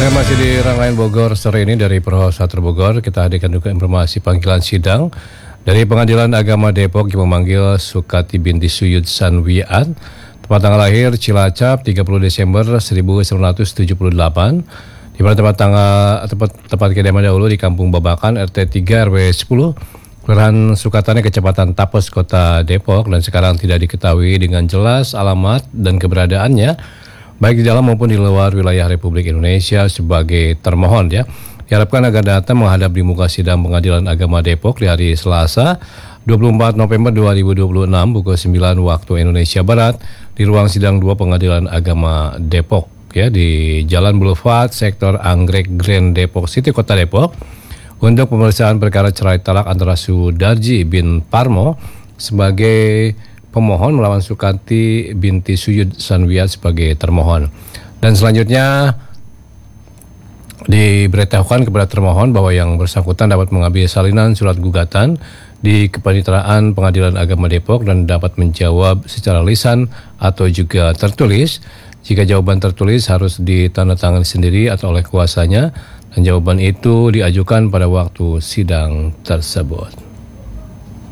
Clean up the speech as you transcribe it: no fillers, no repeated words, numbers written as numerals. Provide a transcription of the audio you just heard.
Saya masih di Rangkaian Bogor sore ini dari Perhosat Bogor. Kita hadirkan juga informasi panggilan sidang dari Pengadilan Agama Depok yang memanggil Sukati binti Suyud Sanwiat. Tempat tanggal lahir Cilacap 30 Desember 1978. Di mana tempat kediaman dahulu di Kampung Babakan RT 3 RW 10 Kelurahan Sukatani Kecamatan Tapos Kota Depok, dan sekarang tidak diketahui dengan jelas alamat dan keberadaannya baik di dalam maupun di luar wilayah Republik Indonesia sebagai termohon ya. Diharapkan agar datang menghadap di muka sidang Pengadilan Agama Depok di hari Selasa 24 November 2026 pukul 9 waktu Indonesia Barat di ruang sidang 2 Pengadilan Agama Depok ya, di Jalan Boulevard Sektor Anggrek Grand Depok City Kota Depok untuk pemeriksaan perkara cerai talak antara Sudarji bin Parmo sebagai pemohon melawan Sukati binti Suyud Sanwiat sebagai termohon. Dan selanjutnya diberitahukan kepada termohon bahwa yang bersangkutan dapat mengambil salinan surat gugatan di Kepaniteraan Pengadilan Agama Depok dan dapat menjawab secara lisan atau juga tertulis. Jika jawaban tertulis harus ditandatangani sendiri atau oleh kuasanya, dan jawaban itu diajukan pada waktu sidang tersebut.